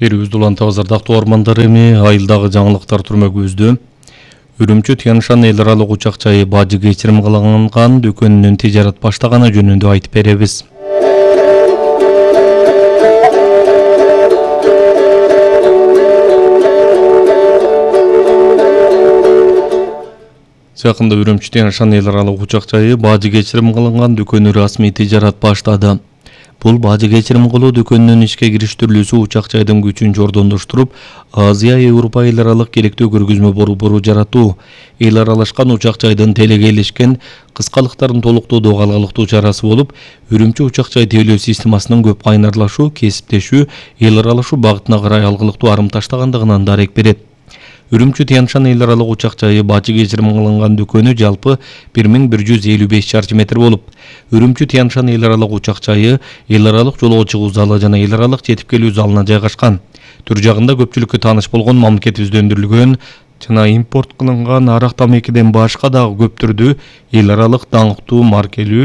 Берүүбүздү улантабыз ардактуу ормандар эми айылдагы жаңылыктар түрмөгүбүздү. Үрүмчү Тянь-Шань эл аралык учак жайы бажы кечирим кылынган дүкөнүнүн тижарат баштаганы жөнүндө айтып беребиз. Жакында Үрүмчү Тянь-Шань эл аралык учак жайы бажы кечирим кылынган дүкөнү расмий тижарат баштады. Бул бажы кечирим кылуу дүкөнүнүн ишке кириштирилүүсү учак жайдын күчүн жордондоштуруп, Азия Европа эл аралык керектүү көргөзмө борбору жаратуу, эл аралашкан учак жайдын телеге илишкен кыскалыктарын толуктоодо калгалыктуу чарасы болуп, Үрүмчү учак жай тейлөө системасынын көп кайнарлашуу, кесиптешүү, эл аралашуу багытына карай алгылыктуу арым таштагандыгынан дарек берет. Үрүмчү Тянь-Шань эл аралык учак жайы бажы кечирим кылынган дүкөнү жалпы 1155 чарчы метр болуп, Үрүмчү Тянь-Шань эл аралык учак жайы эл аралык жолго чыгуу залы жана эл аралык жетип келүү залына жайгашкан. Түр жагында көпчүлүккө тааныш болгон мамлекетибизде өндүрүлгөн жана импорт кылынган арак тамекиден башка дагы көп түрдүү эл аралык даңктуу маркелүү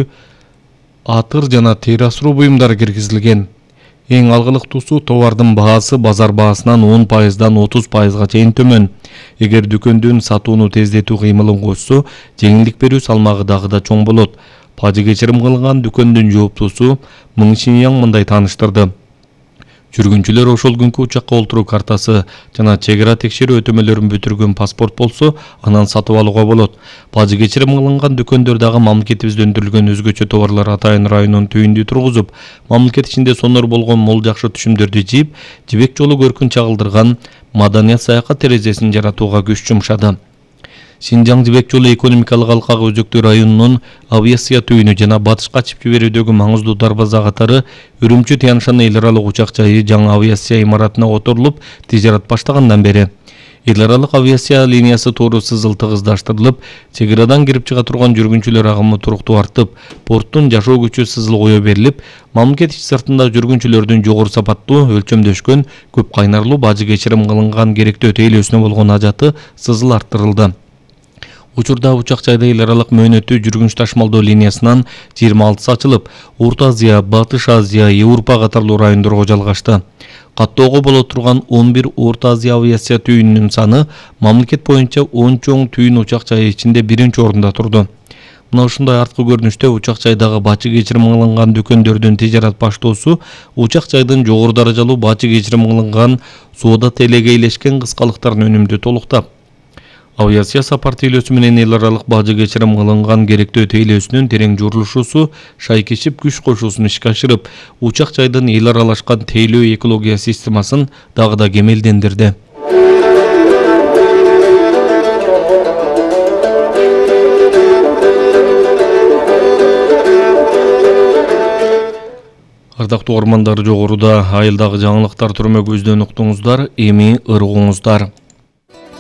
атыр жана тери асыроо буюмдары киргизилген. Эң алгылыктуусу товардын баасы базар баасынан 10%дан 30%га чейин төмөн. Эгер дүкөндүн сатууну тездетүү кыймылын кошсо, жеңилдик берүү салмагы дагы да чоң болот. Бажы кечирим кылынган дүкөндүн жооптуусу Мың Шиньяң мындай тааныштырды. Жүргүнчүлөр ошол күнкү учакка олтуруу картасы жана чек ара текшерүү өтөмөлөрүн бүтүргөн паспорт болсо, анан сатып алууга болот. Бажы кечирим кылынган дүкөндөр дагы мамлекетибизде өндүрүлгөн өзгөчө товарлар атайын районун түйүндү тургузуп, мамлекет ичинде сонор болгон мол жакшы түшүмдөрдү жийип, жибек жолу көркүн чагылдырган маданият саякат терезесин жаратууга күч жумшады. Шинжаң жибек жолу экономикалык алкагы өзөктүү районунун авиация түйүнү жана батышка ачып жиберүүдөгү маңыздуу дарбаза катары Үрүмчү Тянь-Шань эл аралык учак жайы жаңы авиация имаратына отурулуп, тижарат баштагандан бери эл аралык авиация линиясы тоору сызыл тыгыздаштырылып, чек арадан кирип чыга турган жүргүнчүлөр агымы туруктуу артып, порттун жашоо күчү сызыл кое берилип, мамлекет ич сыртында жүргүнчүлөрдүн жогору сапаттуу өлчөмдөшкөн көп кайнарлуу бажы кечирим кылынган керектөө тейлөөсүнө болгон ажаты сызыл арттырылды. Учурда учак жайда эл аралык мөөнөттүү жүргүнч ташмалдоо линиясынан 26 ачылып, Орто Азия, Батыш Азия, Европа катарлуу райондорго жалгашты. Каттоого боло турган 11 Орто Азия авиация түйүнүнүн саны мамлекет боюнча 10 чоң түйүн учак жайы ичинде биринчи орунда турду. Мына ушундай арткы көрүнүштө учак жайдагы бажы кечирим кылынган дүкөндөрдүн тижарат баштоосу учак жайдын жогору даражалуу бажы кечирим кылынган соода телеге илешкен кыскалыктарын өнүмдү толуктап, авиация сапар тейлөөсү менен эл аралык бажы кечирим кылынган керектөө тейлөөсүнүн терең журулушуусу шайкешип күч кошуусун ишке ашырып, учак жайдын эл аралашкан тейлөө экология системасын дагы да кемелдендирди. Ардактуу ормандар, жогоруда айылдагы жаңылыктар түрмөгүбүздөн уктуңуздар, эми ыргуңуздар.